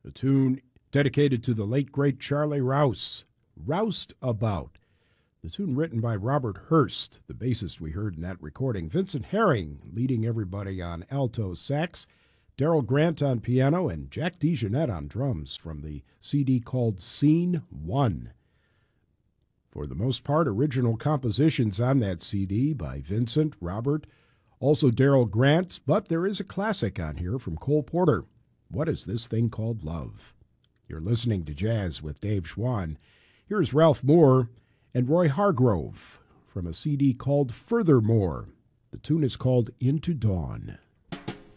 A tune dedicated to the late, great Charlie Rouse, Roused About. The tune written by Robert Hurst, the bassist we heard in that recording. Vincent Herring leading everybody on alto sax, Daryl Grant on piano, and Jack DeJohnette on drums from the CD called Scene 1. For the most part, original compositions on that CD by Vincent, Robert, also Daryl Grant, but there is a classic on here from Cole Porter. What is this thing called love? You're listening to Jazz with Dave Schwann. Here's Ralph Moore and Roy Hargrove from a CD called Furthermore. The tune is called Into Dawn.